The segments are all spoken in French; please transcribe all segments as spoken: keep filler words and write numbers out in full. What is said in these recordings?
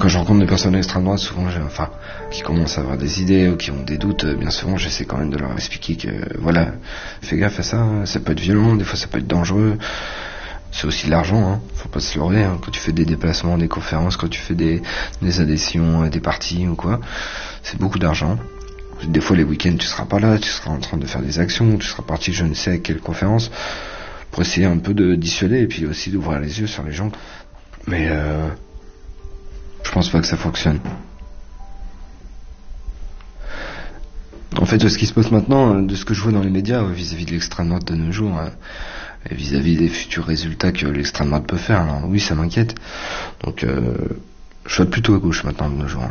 quand je rencontre des personnes d'extrême droite, souvent, j'ai, enfin, qui commencent à avoir des idées ou qui ont des doutes, bien souvent, j'essaie quand même de leur expliquer que, voilà, fais gaffe à ça, hein, ça peut être violent, des fois ça peut être dangereux. C'est aussi de l'argent, hein, faut pas se leurrer, hein, quand tu fais des déplacements, des conférences, quand tu fais des, des adhésions à des partis ou quoi, c'est beaucoup d'argent. Des fois, les week-ends, tu seras pas là, tu seras en train de faire des actions, tu seras parti je ne sais à quelle conférence, pour essayer un peu de dissuader et puis aussi d'ouvrir les yeux sur les gens. Mais euh, je pense pas que ça fonctionne. En fait, ce qui se passe maintenant, de ce que je vois dans les médias vis-à-vis de l'extrême droite de nos jours, et vis-à-vis des futurs résultats que l'extrême droite peut faire, alors oui, ça m'inquiète. Donc, euh, je vote plutôt à gauche maintenant de nos jours.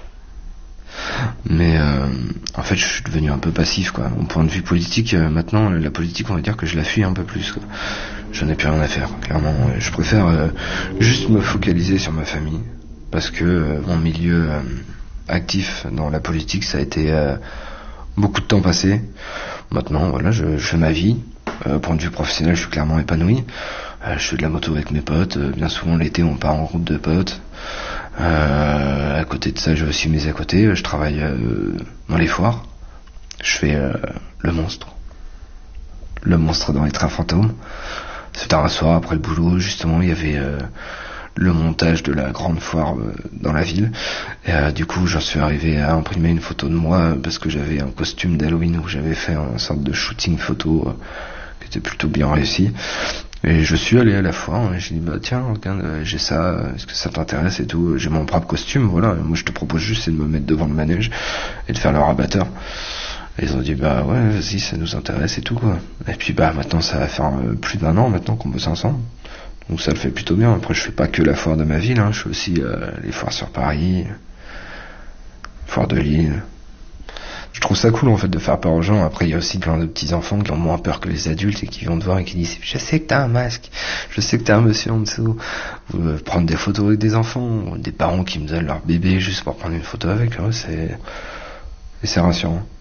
Mais euh, en fait, je suis devenu un peu passif, quoi. Au point de vue politique, euh, maintenant, la politique, on va dire que je la fuis un peu plus, quoi. J'en ai plus rien à faire, clairement. Je préfère euh, juste me focaliser sur ma famille, parce que euh, mon milieu euh, actif dans la politique, ça a été euh, beaucoup de temps passé. Maintenant, voilà, je, je fais ma vie. Euh, au point de vue professionnel, je suis clairement épanoui. Euh, je fais de la moto avec mes potes. Euh, bien souvent, l'été, on part en groupe de potes. Euh, à côté de ça, j'ai aussi mes à côté. Je travaille euh, dans les foires. Je fais euh, le monstre. Le monstre dans les trains fantômes. C'est tard un soir, après le boulot, justement, il y avait euh, le montage de la grande foire euh, dans la ville. Et euh, du coup, j'en suis arrivé à imprimer une photo de moi parce que j'avais un costume d'Halloween où j'avais fait une sorte de shooting photo euh, qui était plutôt bien réussi. Et je suis allé à la foire et j'ai dit bah tiens regarde j'ai ça, est-ce que ça t'intéresse et tout, j'ai mon propre costume, voilà, moi je te propose juste c'est de me mettre devant le manège et de faire le rabatteur. Et ils ont dit bah ouais vas-y ça nous intéresse et tout quoi. Et puis bah maintenant ça va faire euh, plus d'un an maintenant qu'on bosse ensemble. Donc ça le fait plutôt bien. Après je fais pas que la foire de ma ville, hein, je fais aussi euh, les foires sur Paris, foire de Lille. Je trouve ça cool en fait de faire peur aux gens. Après il y a aussi plein de petits enfants qui ont moins peur que les adultes et qui viennent te voir et qui disent je sais que t'as un masque, je sais que t'as un monsieur en dessous. Ou euh, prendre des photos avec des enfants, ou des parents qui me donnent leur bébé juste pour prendre une photo avec eux, c'est et c'est rassurant.